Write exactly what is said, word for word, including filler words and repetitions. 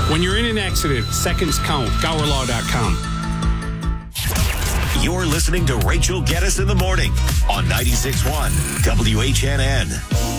When you're in an accident, seconds count. Gower Law dot com. You're listening to Rachel Geddes in the Morning on ninety-six point one W H N N.